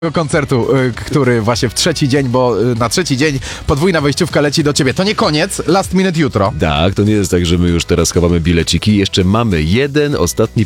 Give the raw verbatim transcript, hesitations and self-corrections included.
koncertu, y, który właśnie w trzeci dzień, bo y, na trzeci dzień podwójna wejściówka leci do ciebie. To nie koniec, last minute jutro. Tak, to nie jest tak, że my już teraz chowamy bileciki. Jeszcze mamy jeden ostatni